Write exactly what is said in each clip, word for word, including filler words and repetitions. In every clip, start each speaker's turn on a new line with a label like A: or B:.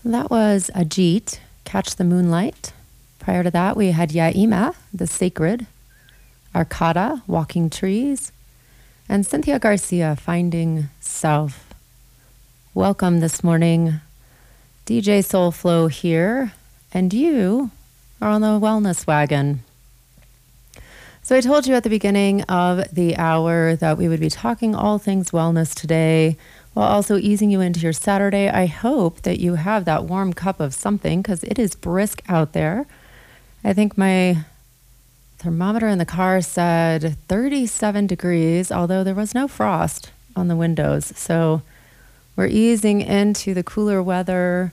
A: That was Ajit, Catch the Moonlight. Prior to that, we had Yaima, The Sacred, Arcada, Walking Trees, and Cynthia Garcia, Finding Self. Welcome this morning. D J Soulflow here, and you are on the wellness wagon. So I told you at the beginning of the hour that we would be talking all things wellness today, while also easing you into your Saturday. I hope that you have that warm cup of something because it is brisk out there. I think my thermometer in the car said thirty-seven degrees, although there was no frost on the windows. So we're easing into the cooler weather.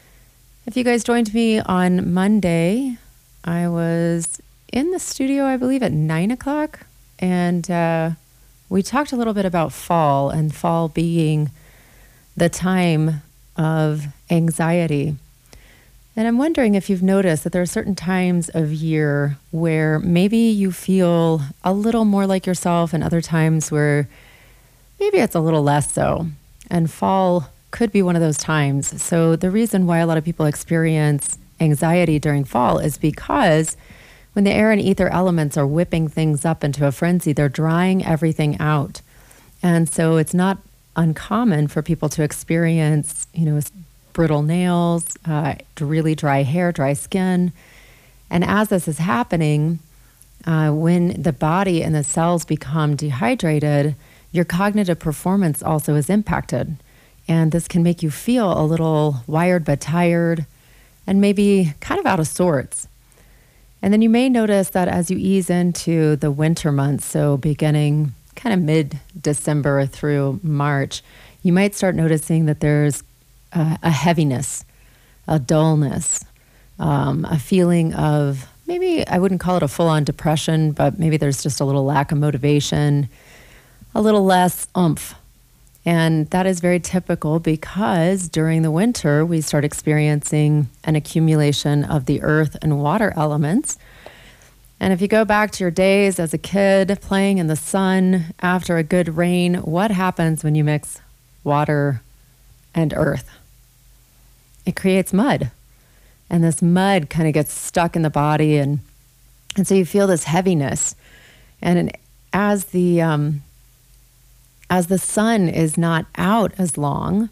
A: If you guys joined me on Monday, I was in the studio, I believe, at nine o'clock. And uh, we talked a little bit about fall, and fall being the time of anxiety. And I'm wondering if you've noticed that there are certain times of year where maybe you feel a little more like yourself, and other times where maybe it's a little less so. And fall could be one of those times. So the reason why a lot of people experience anxiety during fall is because when the air and ether elements are whipping things up into a frenzy, they're drying everything out. And so it's not uncommon for people to experience, you know, brittle nails, uh, really dry hair, dry skin. And as this is happening, uh, when the body and the cells become dehydrated, your cognitive performance also is impacted. And this can make you feel a little wired but tired and maybe kind of out of sorts. And then you may notice that as you ease into the winter months, so beginning kind of mid-December through March, you might start noticing that there's uh, a heaviness, a dullness, um, a feeling of maybe, I wouldn't call it a full-on depression, but maybe there's just a little lack of motivation, a little less oomph. And that is very typical because during the winter, we start experiencing an accumulation of the earth and water elements. And if you go back to your days as a kid playing in the sun after a good rain, what happens when you mix water and earth? It creates mud. And this mud kind of gets stuck in the body. And, and so you feel this heaviness. And as the... Um, As the sun is not out as long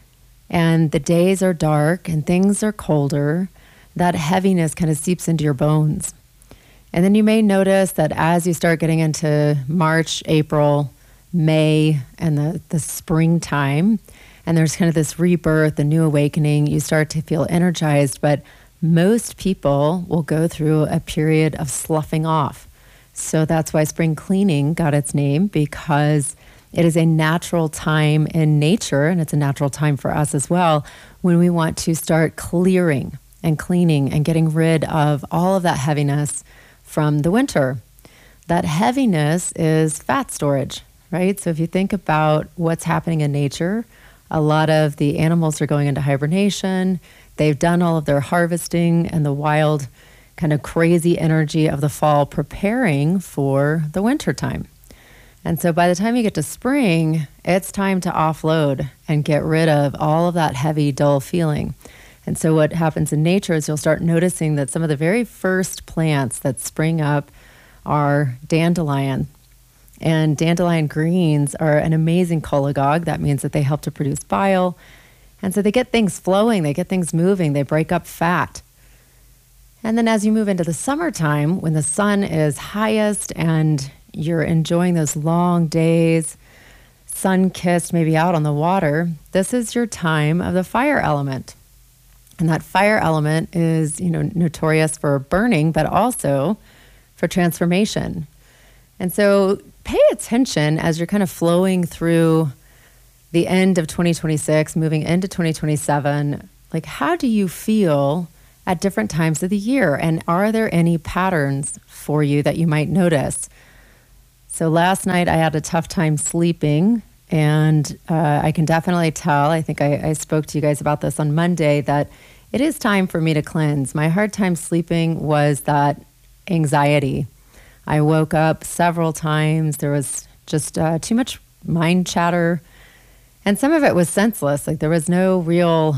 A: and the days are dark and things are colder, that heaviness kind of seeps into your bones. And then you may notice that as you start getting into March, April, May, and the, the springtime, and there's kind of this rebirth, a new awakening, you start to feel energized. But most people will go through a period of sloughing off. So that's why spring cleaning got its name, because it is a natural time in nature, and it's a natural time for us as well, when we want to start clearing and cleaning and getting rid of all of that heaviness from the winter. That heaviness is fat storage, right? So if you think about what's happening in nature, a lot of the animals are going into hibernation. They've done all of their harvesting and the wild kind of crazy energy of the fall preparing for the winter time. And so by the time you get to spring, it's time to offload and get rid of all of that heavy, dull feeling. And so what happens in nature is you'll start noticing that some of the very first plants that spring up are dandelion. And dandelion greens are an amazing cholagogue. That means that they help to produce bile. And so they get things flowing, they get things moving, they break up fat. And then as you move into the summertime, when the sun is highest and you're enjoying those long days, sun-kissed, maybe out on the water, this is your time of the fire element. And that fire element is, you know, notorious for burning, but also for transformation. And so pay attention as you're kind of flowing through the end of twenty twenty-six, moving into twenty twenty-seven. Like, how do you feel at different times of the year? And are there any patterns for you that you might notice? So last night I had a tough time sleeping, and uh, I can definitely tell, I think I, I spoke to you guys about this on Monday, that it is time for me to cleanse. My hard time sleeping was that anxiety. I woke up several times. There was just uh, too much mind chatter, and some of it was senseless. Like there was no real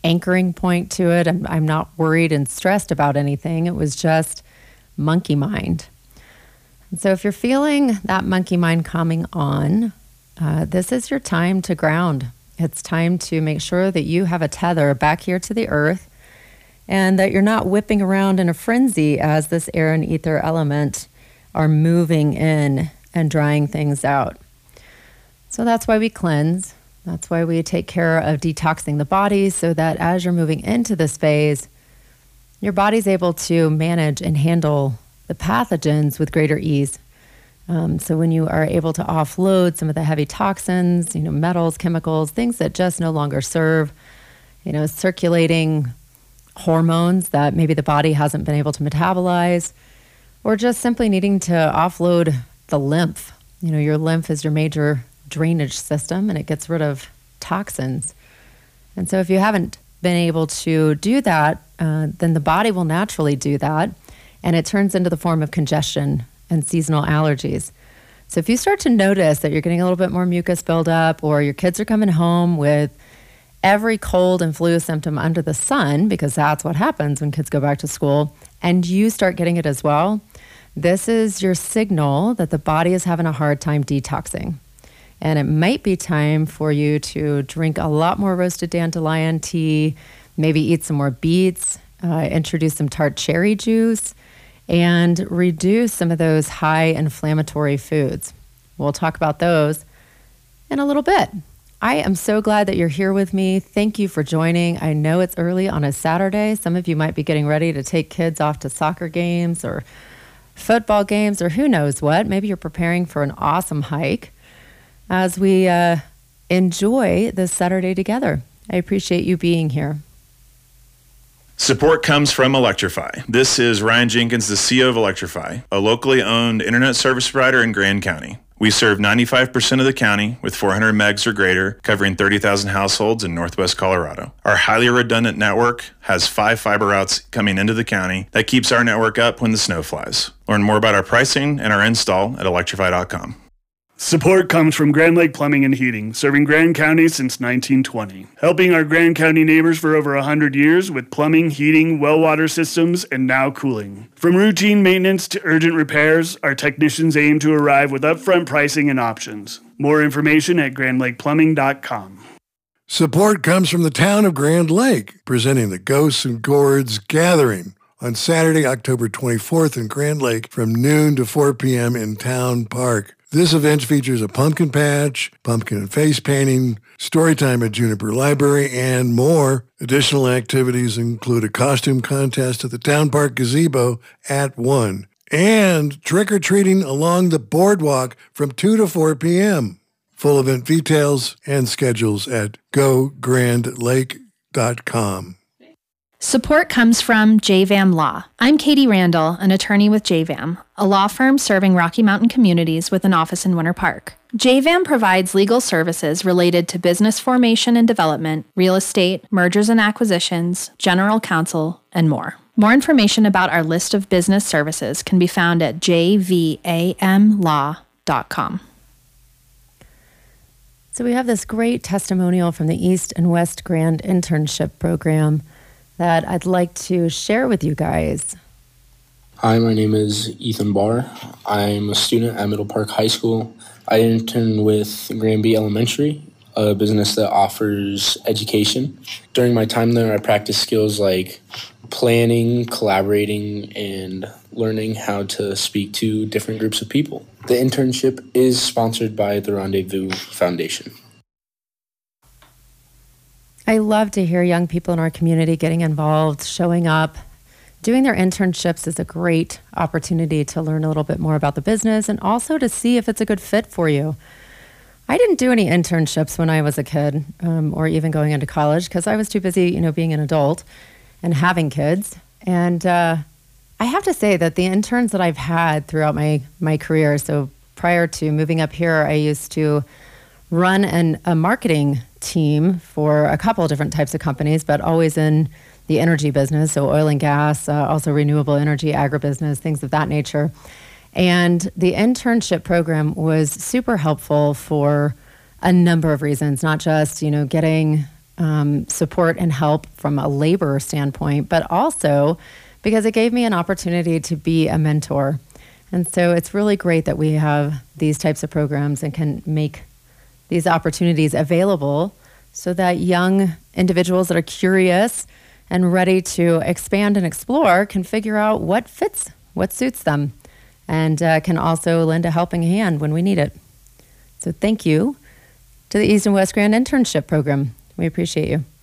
A: anchoring point to it. I'm, I'm not worried and stressed about anything. It was just monkey mind. And so if you're feeling that monkey mind coming on, uh, this is your time to ground. It's time to make sure that you have a tether back here to the earth and that you're not whipping around in a frenzy as this air and ether element are moving in and drying things out. So that's why we cleanse. That's why we take care of detoxing the body so that as you're moving into this phase, your body's able to manage and handle the pathogens with greater ease. Um, so when you are able to offload some of the heavy toxins, you know, metals, chemicals, things that just no longer serve, you know, circulating hormones that maybe the body hasn't been able to metabolize, or just simply needing to offload the lymph. You know, your lymph is your major drainage system and it gets rid of toxins. And so if you haven't been able to do that, uh, then the body will naturally do that. And it turns into the form of congestion and seasonal allergies. So if you start to notice that you're getting a little bit more mucus buildup, or your kids are coming home with every cold and flu symptom under the sun, because that's what happens when kids go back to school, and you start getting it as well, this is your signal that the body is having a hard time detoxing. And it might be time for you to drink a lot more roasted dandelion tea, maybe eat some more beets, uh, introduce some tart cherry juice, and reduce some of those high inflammatory foods. We'll talk about those in a little bit. I am so glad that you're here with me. Thank you for joining. I know it's early on a Saturday. Some of you might be getting ready to take kids off to soccer games or football games or who knows what. Maybe you're preparing for an awesome hike as we uh, enjoy this Saturday together. I appreciate you being here.
B: Support comes from Electrify. This is Ryan Jenkins, the C E O of Electrify, a locally owned internet service provider in Grand County. We serve ninety-five percent of the county with four hundred megs or greater, covering thirty thousand households in northwest Colorado. Our highly redundant network has five fiber routes coming into the county that keeps our network up when the snow flies. Learn more about our pricing and our install at electrify dot com.
C: Support comes from Grand Lake Plumbing and Heating, serving Grand County since nineteen twenty. Helping our Grand County neighbors for over one hundred years with plumbing, heating, well water systems, and now cooling. From routine maintenance to urgent repairs, our technicians aim to arrive with upfront pricing and options. More information at grand lake plumbing dot com.
D: Support comes from the town of Grand Lake, presenting the Ghosts and Gourds Gathering on Saturday, October twenty-fourth in Grand Lake from noon to four p.m. in Town Park. This event features a pumpkin patch, pumpkin and face painting, story time at Juniper Library, and more. Additional activities include a costume contest at the Town Park Gazebo at one, and trick-or-treating along the boardwalk from two to four p.m. Full event details and schedules at go grand lake dot com.
E: Support comes from J V A M Law. I'm Katie Randall, an attorney with J V A M, a law firm serving Rocky Mountain communities with an office in Winter Park. J V A M provides legal services related to business formation and development, real estate, mergers and acquisitions, general counsel, and more. More information about our list of business services can be found at j v a m law dot com.
A: So we have this great testimonial from the East and West Grand Internship Program that I'd like to share with you guys.
F: Hi, my name is Ethan Barr. I'm a student at Middle Park High School. I intern with Granby Elementary, a business that offers education. During my time there, I practiced skills like planning, collaborating, and learning how to speak to different groups of people. The internship is sponsored by the Rendezvous Foundation.
A: I love to hear young people in our community getting involved, showing up. Doing their internships is a great opportunity to learn a little bit more about the business and also to see if it's a good fit for you. I didn't do any internships when I was a kid, um, or even going into college, because I was too busy, you know, being an adult and having kids. And uh, I have to say that the interns that I've had throughout my, my career, so prior to moving up here, I used to run an, a marketing team for a couple of different types of companies, but always in the energy business, so oil and gas, uh, also renewable energy, agribusiness, things of that nature. And the internship program was super helpful for a number of reasons, not just, you know, getting um, support and help from a labor standpoint, but also because it gave me an opportunity to be a mentor. And so it's really great that we have these types of programs and can make these opportunities available so that young individuals that are curious and ready to expand and explore can figure out what fits, what suits them, and uh, can also lend a helping hand when we need it. So thank you to the East and West Grand Internship Program. We appreciate you.